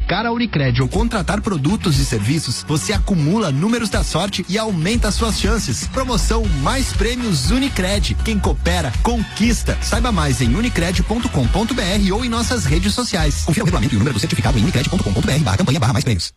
indicar a Unicred ou contratar produtos e serviços, você acumula números da sorte e aumenta suas chances. Promoção Mais Prêmios Unicred. Quem coopera, conquista. Saiba mais em unicred.com.br ou em nossas redes sociais. Confira o regulamento e o número do certificado em unicred.com.br/campanha/mais prêmios.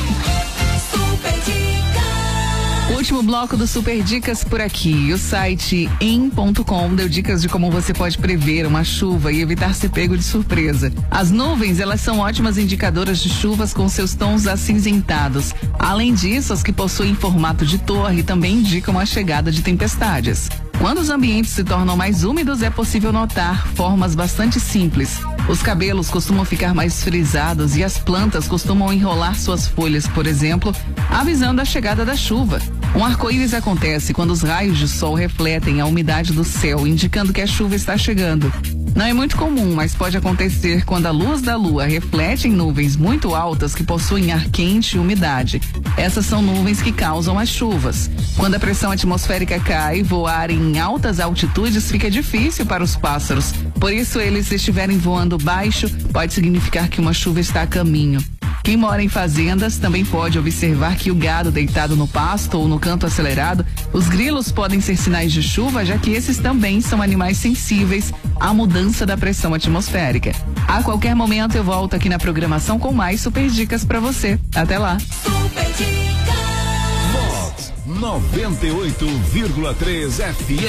O último bloco do Super Dicas por aqui. O site em.com deu dicas de como você pode prever uma chuva e evitar ser pego de surpresa. As nuvens, elas são ótimas indicadoras de chuvas com seus tons acinzentados. Além disso, as que possuem formato de torre também indicam a chegada de tempestades. Quando os ambientes se tornam mais úmidos, é possível notar formas bastante simples. Os cabelos costumam ficar mais frisados e as plantas costumam enrolar suas folhas, por exemplo, avisando a chegada da chuva. Um arco-íris acontece quando os raios de sol refletem a umidade do céu, indicando que a chuva está chegando. Não é muito comum, mas pode acontecer quando a luz da lua reflete em nuvens muito altas que possuem ar quente e umidade. Essas são nuvens que causam as chuvas. Quando a pressão atmosférica cai, voar em altas altitudes fica difícil para os pássaros. Por isso, eles, se estiverem voando baixo, pode significar que uma chuva está a caminho. Quem mora em fazendas também pode observar que o gado deitado no pasto ou no canto acelerado, os grilos podem ser sinais de chuva, já que esses também são animais sensíveis à mudança da pressão atmosférica. A qualquer momento eu volto aqui na programação com mais super dicas para você. Até lá. Super Dicas. Vox 98,3 FM.